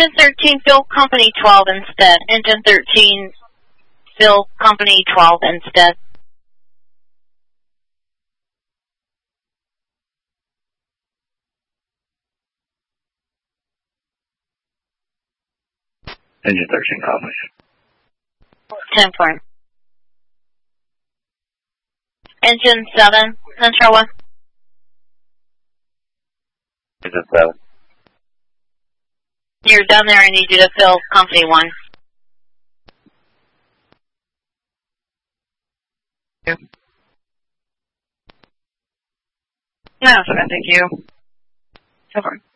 Engine 13, fill company 12 instead. Engine 13, fill company 12 instead. Engine 13, company. 10-4. Engine 7, Central 1. Engine 7. You're done there. I need you to fill company 1. No, thank you. So far.